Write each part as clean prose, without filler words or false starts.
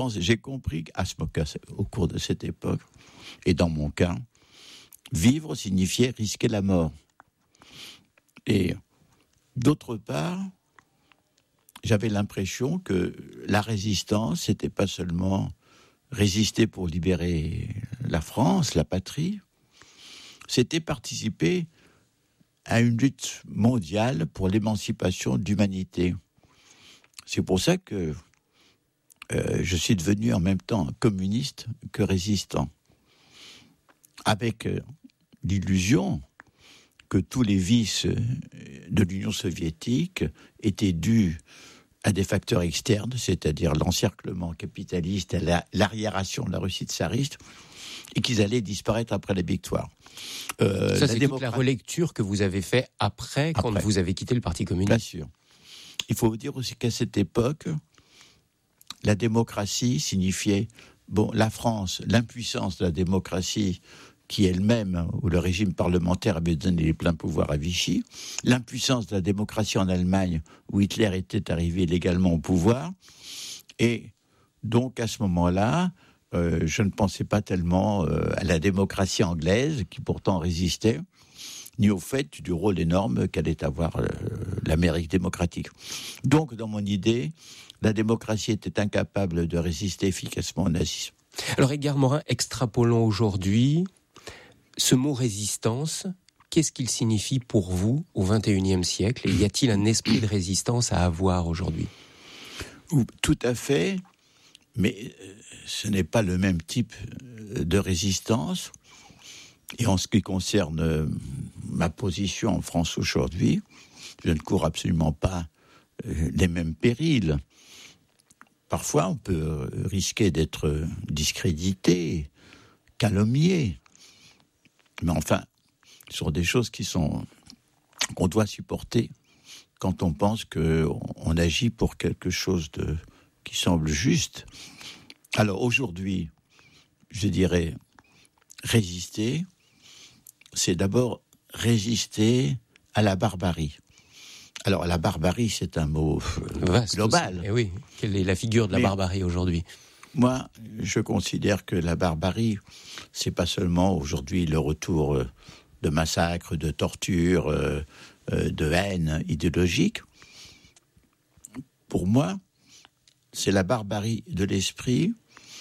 J'ai compris au cours de cette époque, et dans mon cas, vivre signifiait risquer la mort. Et d'autre part, j'avais l'impression que la résistance, c'était pas seulement résister pour libérer la France, la patrie, c'était participer à une lutte mondiale pour l'émancipation de l'humanité. C'est pour ça que je suis devenu en même temps communiste que résistant, avec l'illusion que tous les vices de l'Union soviétique étaient dus à des facteurs externes, c'est-à-dire l'encerclement capitaliste et l'arriération de la Russie tsariste, et qu'ils allaient disparaître après la victoire. Ça, c'est toute la relecture que vous avez fait après, quand vous avez quitté le Parti communiste. Bien sûr. Il faut vous dire aussi qu'à cette époque, la démocratie signifiait, la France, l'impuissance de la démocratie, qui elle-même, où le régime parlementaire avait donné les pleins pouvoirs à Vichy, l'impuissance de la démocratie en Allemagne, où Hitler était arrivé légalement au pouvoir, et donc à ce moment-là, je ne pensais pas tellement à la démocratie anglaise, qui pourtant résistait, ni au fait du rôle énorme qu'allait avoir l'Amérique démocratique. Donc, dans mon idée, la démocratie était incapable de résister efficacement au nazisme. Alors, Edgar Morin, extrapolons aujourd'hui, ce mot résistance, qu'est-ce qu'il signifie pour vous au XXIe siècle ? Et y a-t-il un esprit de résistance à avoir aujourd'hui ? Tout à fait, mais ce n'est pas le même type de résistance. Et en ce qui concerne ma position en France aujourd'hui, je ne cours absolument pas les mêmes périls. Parfois, on peut risquer d'être discrédité, calomnié. Mais enfin, ce sont des choses qu'on doit supporter quand on pense qu'on agit pour quelque chose qui semble juste. Alors aujourd'hui, je dirais, résister, c'est d'abord résister à la barbarie. Alors la barbarie, c'est un mot global. Et oui, quelle est la figure de la barbarie aujourd'hui ? Moi, je considère que la barbarie, c'est pas seulement aujourd'hui le retour de massacres, de tortures, de haine idéologique. Pour moi, c'est la barbarie de l'esprit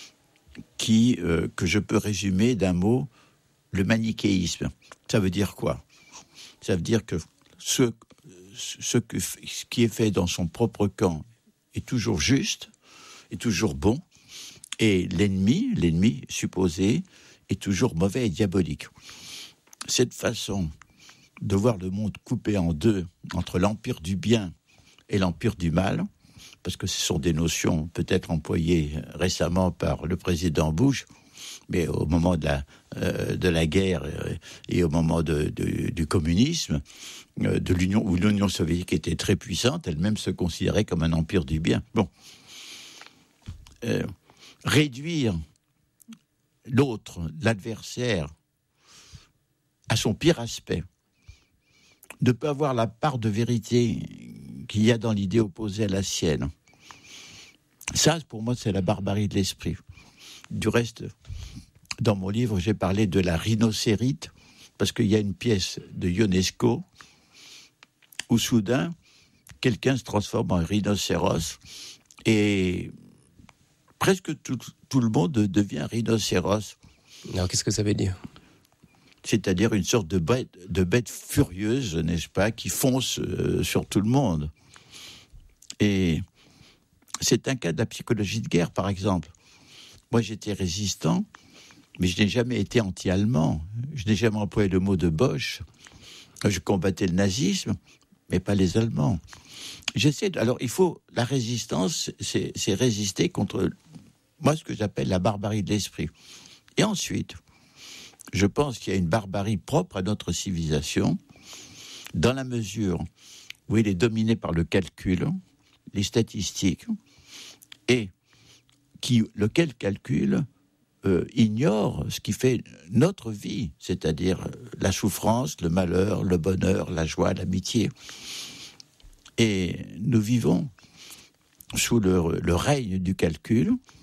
que je peux résumer d'un mot, le manichéisme. Ça veut dire quoi ? Ça veut dire que ce qui est fait dans son propre camp est toujours juste, est toujours bon, et l'ennemi supposé, est toujours mauvais et diabolique. Cette façon de voir le monde coupé en deux, entre l'empire du bien et l'empire du mal, parce que ce sont des notions peut-être employées récemment par le président Bush, mais au moment de la guerre et au moment du communisme, de l'Union, où l'Union soviétique était très puissante, elle-même se considérait comme un empire du bien. Réduire l'autre, l'adversaire, à son pire aspect, de ne pas avoir la part de vérité qu'il y a dans l'idée opposée à la sienne. Ça, pour moi, c'est la barbarie de l'esprit. Du reste, dans mon livre, j'ai parlé de la rhinocérite, parce qu'il y a une pièce de Ionesco où soudain, quelqu'un se transforme en rhinocéros et presque tout le monde devient rhinocéros. Alors, qu'est-ce que ça veut dire ? C'est-à-dire une sorte de bête furieuse, n'est-ce pas, qui fonce sur tout le monde. Et c'est un cas de la psychologie de guerre, par exemple. Moi, j'étais résistant, mais je n'ai jamais été anti-allemand. Je n'ai jamais employé le mot de Bosch. Je combattais le nazisme, mais pas les Allemands. Alors, la résistance, c'est résister contre, moi, ce que j'appelle la barbarie de l'esprit. Et ensuite, je pense qu'il y a une barbarie propre à notre civilisation, dans la mesure où elle est dominée par le calcul, les statistiques, et lequel calcul ignore ce qui fait notre vie, c'est-à-dire la souffrance, le malheur, le bonheur, la joie, l'amitié. Et nous vivons sous le règne du calcul,